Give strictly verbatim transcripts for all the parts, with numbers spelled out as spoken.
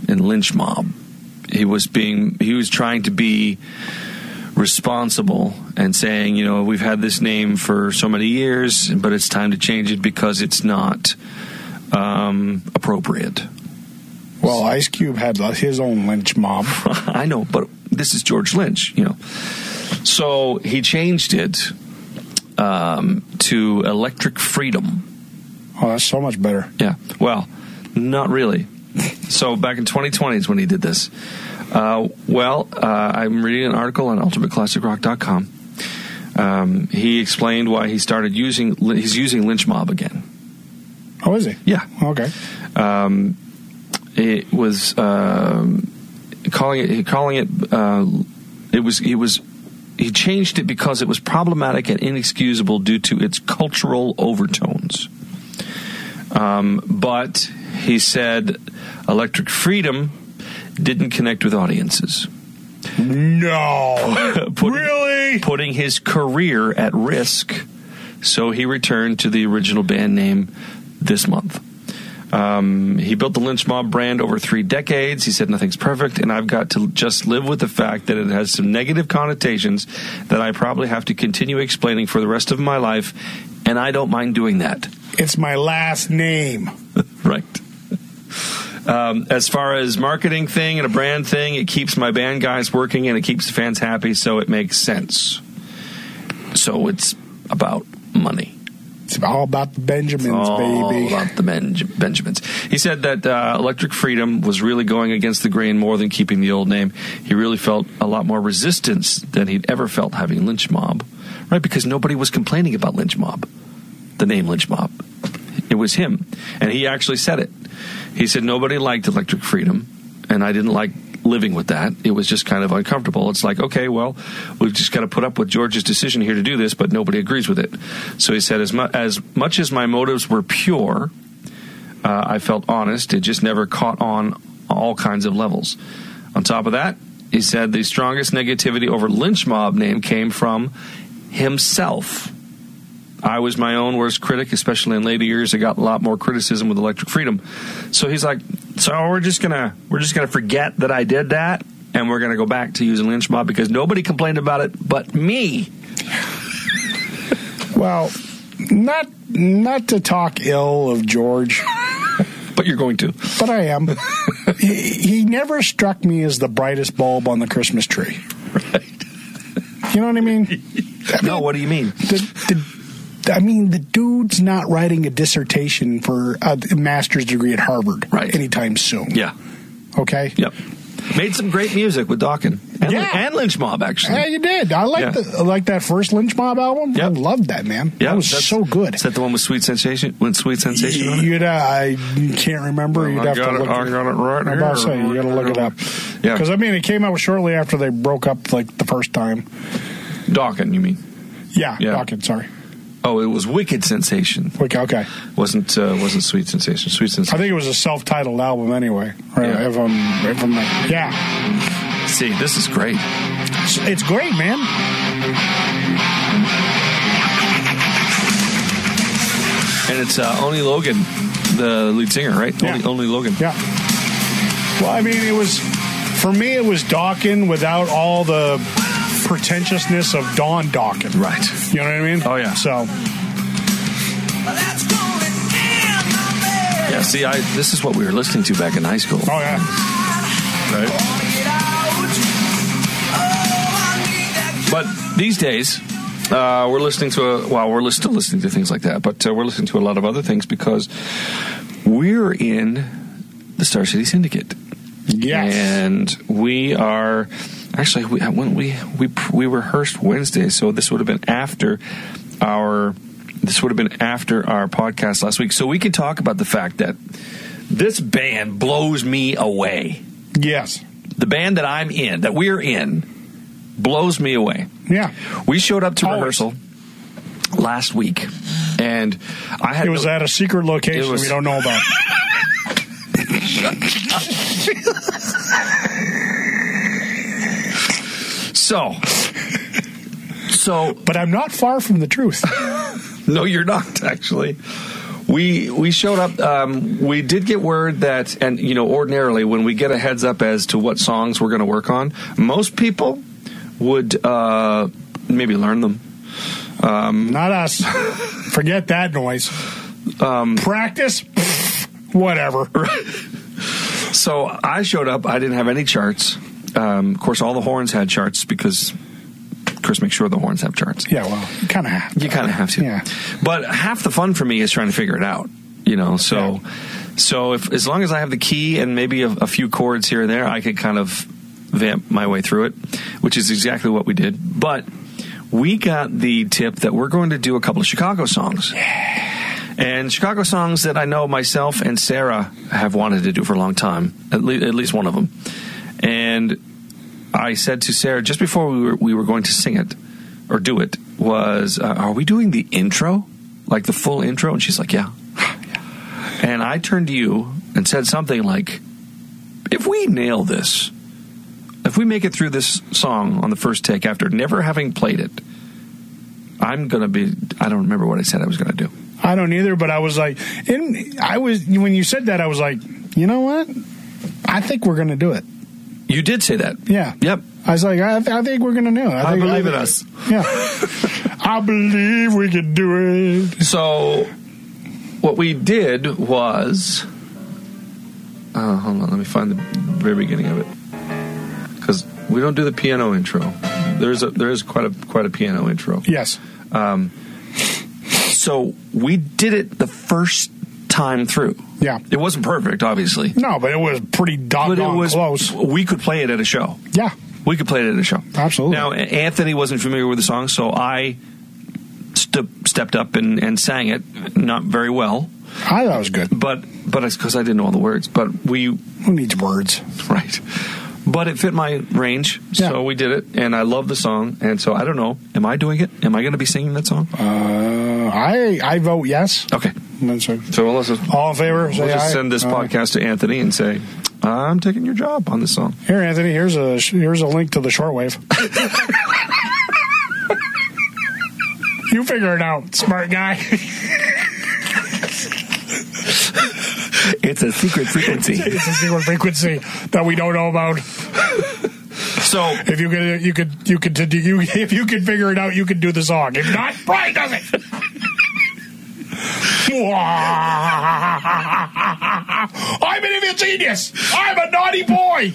in Lynch Mob. He was being, he was trying to be responsible and saying, you know, we've had this name for so many years, but it's time to change it because it's not um, appropriate. Well, Ice Cube had his own Lynch Mob. I know, but this is George Lynch, you know. So he changed it um, to Electric Freedom. Oh, that's so much better. Yeah. Well, not really. So back in twenty twenty is when he did this. Uh, well, uh, I'm reading an article on ultimate classic rock dot com. Um, he explained why he started using, he's using Lynch Mob again. Oh, is he? Yeah. Okay. Um, it was, um, calling it, calling it, uh, it was, he was, he changed it because it was problematic and inexcusable due to its cultural overtones. Um, but he said Electric Freedom didn't connect with audiences. No. putting, really? Putting his career at risk. So he returned to the original band name this month. Um, he built the Lynch Mob brand over three decades. He said nothing's perfect, and I've got to just live with the fact that it has some negative connotations that I probably have to continue explaining for the rest of my life, and I don't mind doing that. It's my last name. Right. Um, as far as marketing thing and a brand thing, it keeps my band guys working and it keeps the fans happy, so it makes sense. So it's about money. It's all about the Benjamins, all baby. All about the ben- Benjamins. He said that uh, Electric Freedom was really going against the grain more than keeping the old name. He really felt a lot more resistance than he'd ever felt having Lynch Mob. Right, because nobody was complaining about Lynch Mob, the name Lynch Mob. It was him. And he actually said it. He said nobody liked Electric Freedom, and I didn't like living with that. It was just kind of uncomfortable. It's like, okay, well, we've just got to put up with George's decision here to do this, but nobody agrees with it. So he said, as, mu- as much as my motives were pure, uh, I felt honest. It just never caught on all kinds of levels. On top of that, he said the strongest negativity over Lynch Mob name came from himself. I was my own worst critic, especially in later years. I got a lot more criticism with Electric Freedom. So he's like, so we're just gonna we're just gonna forget that I did that, and we're gonna go back to using Lynch Mob because nobody complained about it but me. Well, not not to talk ill of George, but you're going to. But I am. he, he never struck me as the brightest bulb on the Christmas tree. Right. You know what I mean? I no, mean, what do you mean? The, the, I mean, the dude's not writing a dissertation for a master's degree at Harvard right. anytime soon. Yeah. Okay? Yep. Made some great music with Dawkins. And, yeah. and Lynch Mob, actually. Yeah, you did. I liked yeah. the, like that first Lynch Mob album. Yep. I loved that, man. Yep. That was so good. Is that the one with Sweet Sensation? With Sweet Sensation on it? You'd, uh, I can't remember. Well, You'd I have got to it, look. I got it right I'm here. about to say, you got to look it up. Yeah. Because, I mean, it came out shortly after they broke up, like, the first time. Dawkins, you mean? Yeah, yeah. Dawkins, sorry. Oh, it was Wicked Sensation. Okay, okay. Wasn't uh, wasn't Sweet Sensation. Sweet Sensation. I think it was a self-titled album anyway. Right? Yeah. If I'm, if I'm not, yeah. See, this is great. It's, it's great, man. And it's uh, Oni Logan, the lead singer, right? Yeah. Oni, Oni Logan. Yeah. Well, I mean, it was, for me, it was Dawkins without all the pretentiousness of Don Dawkins. Right. You know what I mean? Oh, yeah. So. Yeah, see, I this is what we were listening to back in high school. Oh, yeah. Right. But these days, uh, we're listening to a, well, we're still listening to things like that, but uh, we're listening to a lot of other things because we're in the Star City Syndicate. Yes. And we are, actually, we, when we, we, we rehearsed Wednesday, so this would have been after our, this would have been after our podcast last week. So we can talk about the fact that this band blows me away. Yes. The band that I'm in, that we're in, blows me away. Yeah. We showed up to Always. rehearsal last week, and I had It was no, at a secret location was, we don't know about. so, so, but I'm not far from the truth. No, you're not, actually. we we showed up. Um, we did get word that, and you know, ordinarily when we get a heads up as to what songs we're going to work on, most people would uh, maybe learn them. Um, Not us. Forget that noise. Um, Practice, whatever. So I showed up. I didn't have any charts. Um, of course, all the horns had charts because Chris makes sure the horns have charts. Yeah, well, you kind of have to. You kind of have to. Yeah. But half the fun for me is trying to figure it out. You know, so yeah. so if as long as I have the key and maybe a, a few chords here and there, I could kind of vamp my way through it, which is exactly what we did. But we got the tip that we're going to do a couple of Chicago songs. Yeah. And Chicago songs that I know myself and Sarah have wanted to do for a long time, at, le- at least one of them. And I said to Sarah, just before we were, we were going to sing it, or do it, was, uh, are we doing the intro? Like the full intro? And she's like, yeah. And I turned to you and said something like, if we nail this, if we make it through this song on the first take after never having played it, I'm going to be, I don't remember what I said I was going to do. I don't either, but I was like, and I was, when you said that, I was like, you know what? I think we're going to do it. You did say that. Yeah. Yep. I was like, I, I think we're going to do it. I, I think, believe I, in us. Yeah. I believe we can do it. So what we did was, oh, hold on, let me find the very beginning of it, because we don't do the piano intro. There's a there is quite a quite a piano intro. Yes. Um. So we did it the first time through. Yeah. It wasn't perfect, obviously. No, but it was pretty doggone But it was close. We could play it at a show. Yeah. We could play it at a show. Absolutely. Now, Anthony wasn't familiar with the song, so I st- stepped up and, and sang it. Not very well. I thought it was good. But but it's because I didn't know all the words. But we... Who needs words? Right. But it fit my range, yeah. so we did it. And I love the song. And so I don't know. Am I doing it? Am I going to be singing that song? Uh, I I vote yes. Okay. So, so let's just, all in favor, say we'll just aye. send this uh, podcast to Anthony and say, I'm taking your job on this song. Here, Anthony, here's a here's a link to the shortwave. You figure it out, smart guy. It's a secret frequency. It's a secret frequency that we don't know about. So if you could, you could, you could, you if you could figure it out, you could do the song. If not, Brian does it. I'm an evil genius. I'm a naughty boy.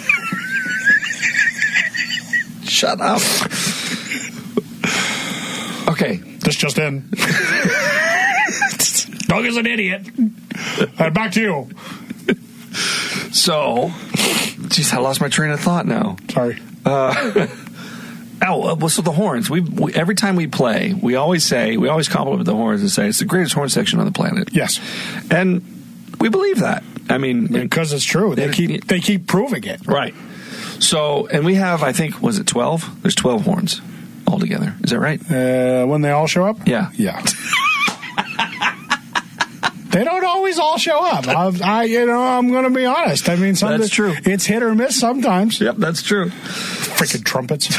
Shut up. Okay. This just in. Doug is an idiot. Uh, back to you. So, geez, I lost my train of thought now. Sorry. Uh, oh, well, so the horns. We, we every time we play, we always say, we always compliment the horns and say it's the greatest horn section on the planet. Yes, and we believe that. I mean, because it's true. They keep they keep proving it. Right. So, and we have, I think, was it twelve? There's twelve horns altogether. Is that right? Uh, when they all show up? Yeah. Yeah. They don't always all show up. I, I you know, I'm going to be honest. I mean, that's true. It's hit or miss sometimes. Yep, that's true. Freaking trumpets.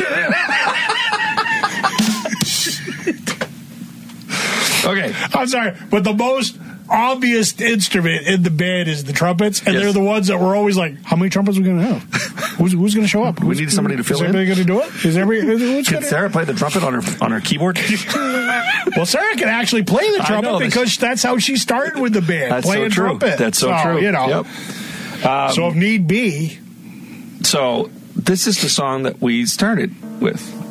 Okay. I'm sorry, but the most obvious instrument in the band is the trumpets, and yes. They're the ones that we're always like, how many trumpets are we going to have? Who's, who's going to show up? We who's, need somebody to fill is in. Is everybody going to do it? Is everybody? Can gonna... Sarah play the trumpet on her on her keyboard? Well, Sarah can actually play the trumpet know, because that's how she started with the band, that's playing so true. trumpet. That's so, so true. You know. Yep. Um, so if need be. So this is the song that we started with.